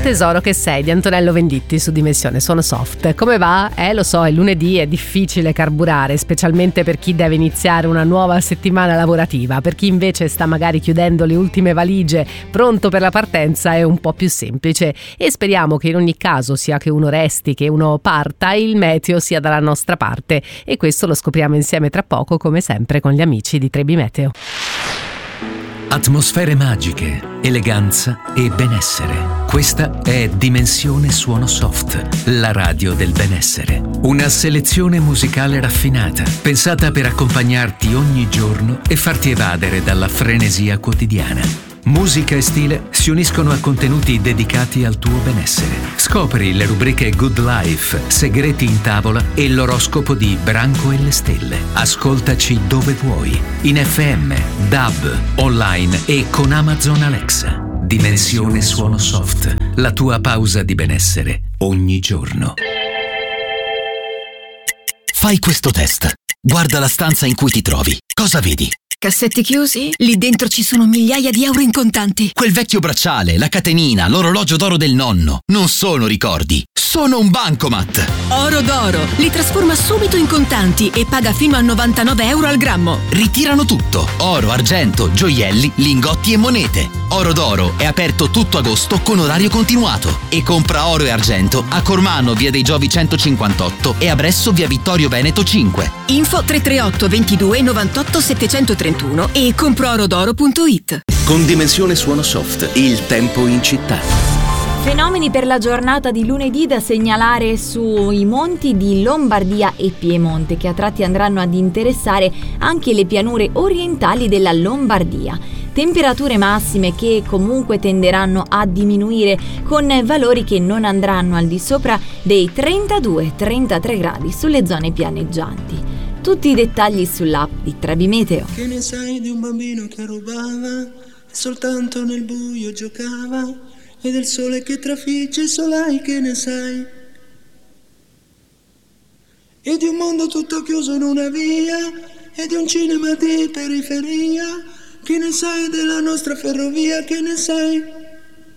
Tesoro che sei di Antonello Venditti su Dimensione Suono Soft. Come va? Lo so, è lunedì, è difficile carburare, specialmente per chi deve iniziare una nuova settimana lavorativa. Per chi invece sta magari chiudendo le ultime valigie, pronto per la partenza, è un po' più semplice. E speriamo che in ogni caso, sia che uno resti che uno parta, il meteo sia dalla nostra parte. E questo lo scopriamo insieme tra poco, come sempre, con gli amici di Trebi Meteo. Atmosfere magiche, eleganza e benessere. Questa è Dimensione Suono Soft, la radio del benessere. Una selezione musicale raffinata, pensata per accompagnarti ogni giorno e farti evadere dalla frenesia quotidiana. Musica e stile si uniscono a contenuti dedicati al tuo benessere. Scopri le rubriche Good Life, Segreti in tavola e l'oroscopo di Branco e le stelle. Ascoltaci dove vuoi, in FM, DAB, online e con Amazon Alexa. Dimensione Suono Soft, la tua pausa di benessere ogni giorno. Fai questo test. Guarda la stanza in cui ti trovi. Cosa vedi? Cassetti chiusi? Lì dentro ci sono migliaia di euro in contanti. Quel vecchio bracciale, la catenina, l'orologio d'oro del nonno. Non sono ricordi, sono un bancomat. Oro d'oro. Li trasforma subito in contanti e paga fino a 99 euro al grammo. Ritirano tutto. Oro, argento, gioielli, lingotti e monete. Oro d'oro è aperto tutto agosto con orario continuato. E compra oro e argento a Cormano, via dei Giovi 158 e a Bresso, via Vittorio Veneto 5. Info 338 22 98 731 e comproorodoro.it. Con Dimensione Suono Soft, il tempo in città. Fenomeni per la giornata di lunedì da segnalare sui monti di Lombardia e Piemonte, che a tratti andranno ad interessare anche le pianure orientali della Lombardia. Temperature massime che comunque tenderanno a diminuire, con valori che non andranno al di sopra dei 32-33 gradi sulle zone pianeggianti. Tutti i dettagli sull'app di Trebi Meteo. Che ne sai di un bambino che rubava e soltanto nel buio giocava, e del sole che trafigge i solai, che ne sai? E di un mondo tutto chiuso in una via, e di un cinema di periferia, che ne sai della nostra ferrovia, che ne sai?